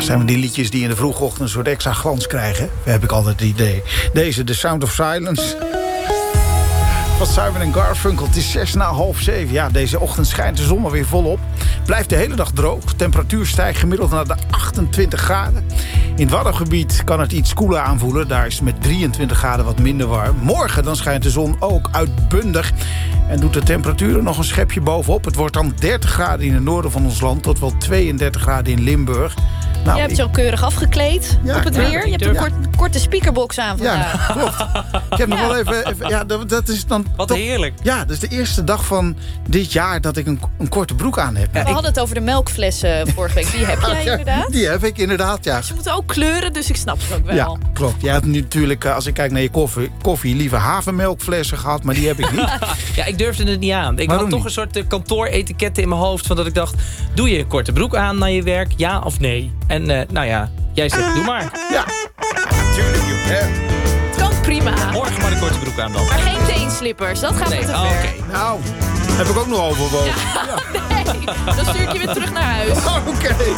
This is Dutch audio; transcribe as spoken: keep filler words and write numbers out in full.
zijn we die liedjes die in de vroege ochtend een soort extra glans krijgen. Daar heb ik altijd het idee. Deze, The Sound of Silence. Van Simon en Garfunkel. Het is zes na half zeven. Ja, deze ochtend schijnt de zon alweer volop. Blijft de hele dag droog. Temperatuur stijgt gemiddeld naar de achtentwintig graden. In het Waddengebied kan het iets koeler aanvoelen. Daar is het met drieëntwintig graden wat minder warm. Morgen dan schijnt de zon ook uitbundig. En doet de temperatuur er nog een schepje bovenop. Het wordt dan dertig graden in het noorden van ons land. Tot wel tweeëndertig graden in Limburg. Nou, je hebt ik... je al keurig afgekleed ja, op het ja, weer. Je hebt een ja. kort, korte speakerbox aan vandaag. Ja, klopt. Ik heb nog Ja. wel even... even ja, dat, dat is dan Wat toch, heerlijk. Ja, dat is de eerste dag van dit jaar dat ik een, een korte broek aan heb. We Ja, ik- hadden het over de melkflessen vorige week. Die heb jij ja, inderdaad. Die heb ik inderdaad, ja. Ze moeten ook kleuren, dus ik snap het ook wel. Ja, klopt. Jij hebt nu natuurlijk, eh, als ik kijk naar je koffie, koffie liever havermelkflessen gehad, maar die heb ik niet. Ja, ik durfde het niet aan. Ik Waarom had toch niet? een soort uh, kantooretiquette in mijn hoofd. Van dat ik dacht, doe je een korte broek aan naar je werk? Ja of nee? En uh, nou ja, jij zegt, doe maar. Ja, natuurlijk. Hè. Het kan prima. Morgen maar de korte broek aan dan. Maar geen teenslippers, dat gaat Nee, me te oh, ver. oké. Nou, heb ik ook nog overwogen. Nee, dan stuur ik je weer terug naar huis. Oké.